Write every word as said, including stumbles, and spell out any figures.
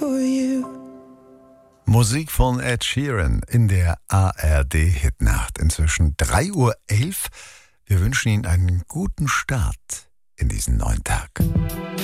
for you. Musik von Ed Sheeran in der A R D-Hitnacht. Inzwischen drei Uhr elf. Wir wünschen Ihnen einen guten Start in diesen neuen Tag.